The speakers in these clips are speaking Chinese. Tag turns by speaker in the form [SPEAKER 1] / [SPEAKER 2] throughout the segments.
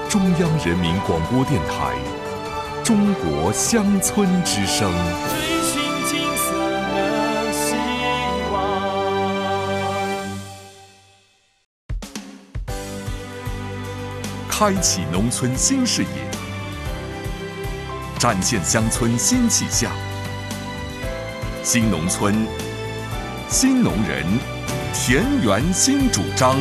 [SPEAKER 1] 中央人民广播电台中国乡村之声。
[SPEAKER 2] 追寻金色的希望，
[SPEAKER 1] 开启农村新视野，展现乡村新气象。新农村，新农人，田园新主张。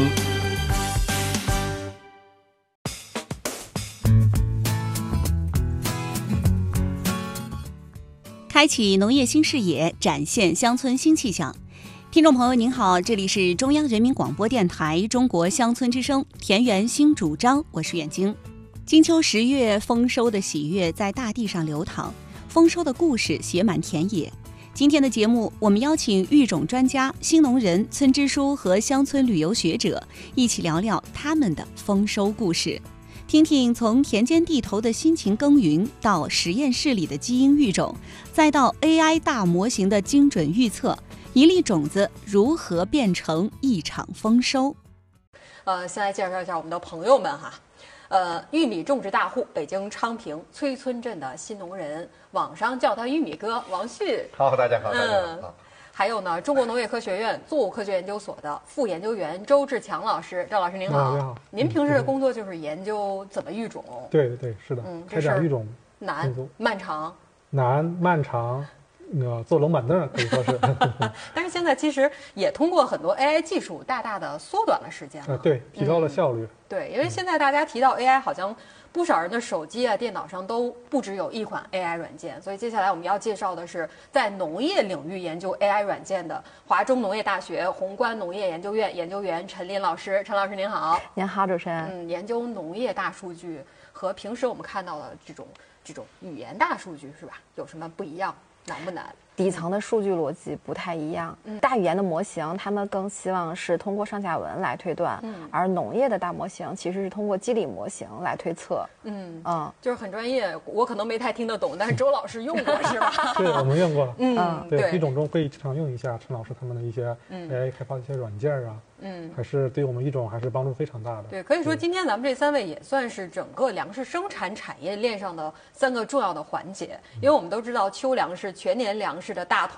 [SPEAKER 3] 开启农业新视野，展现乡村新气象。听众朋友您好，这里是中央人民广播电台中国乡村之声田园新主张，我是远晶。金秋10月，丰收的喜悦在大地上流淌，丰收的故事写满田野。今天的节目，我们邀请育种专家、新农人、村支书和乡村旅游学者一起聊聊他们的丰收故事，听听从田间地头的辛勤耕耘，到实验室里的基因育种，再到 AI 大模型的精准预测，一粒种子如何变成一场丰收。
[SPEAKER 4] 先来介绍一下我们的朋友们哈。玉米种植大户，北京昌平崔村镇的新农人，网上叫他玉米哥王旭。
[SPEAKER 5] 好，大家好，大家好。
[SPEAKER 4] 还有呢，中国农业科学院作物科学研究所的副研究员周志强老师，赵老师您好。
[SPEAKER 6] 你好。
[SPEAKER 4] 您平时的工作就是研究怎么育种？
[SPEAKER 6] 对，是的。开展育种
[SPEAKER 4] 难、漫长。
[SPEAKER 6] 难、漫长。坐龙板凳可以说是，
[SPEAKER 4] 但是现在其实也通过很多 AI 技术，大大的缩短了时间了。
[SPEAKER 6] 对，提高了效率。
[SPEAKER 4] 对，因为现在大家提到 AI，好像不少人的手机啊、电脑上都不只有一款 AI 软件。所以接下来我们要介绍的是在农业领域研究 AI 软件的华中农业大学宏观农业研究院研究员陈林老师。陈老师您好。
[SPEAKER 7] 您好，主持人。
[SPEAKER 4] 研究农业大数据和平时我们看到的这种语言大数据是吧？有什么不一样？难不难？
[SPEAKER 7] 底层的数据逻辑不太一样。大语言的模型，他们更希望是通过上下文来推断，而农业的大模型其实是通过机理模型来推测。
[SPEAKER 4] 就是很专业，我可能没太听得懂，但是周老师用过是吧？
[SPEAKER 6] 对，我们用过。
[SPEAKER 4] 对，
[SPEAKER 6] 育种中可以经常用一下陈老师他们的一些 AI 开发的一些软件啊。还是对我们育种还是帮助非常大的。
[SPEAKER 4] 对，可以说今天咱们这3位也算是整个粮食生产产业链上的3个重要的环节，因为我们都知道秋粮是全年粮食的大头。